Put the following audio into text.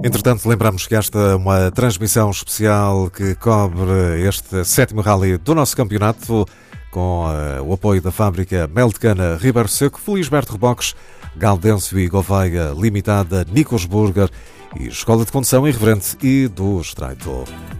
Entretanto, lembramos que esta é uma transmissão especial que cobre este 7º Rally do nosso campeonato, com o apoio da fábrica Mel de Cana Ribeiro Seco, Felisberto Reboques, Gaudêncio e Gouveia Limitada, Nichols Burger e Escola de Condução Irreverente e do Estreito.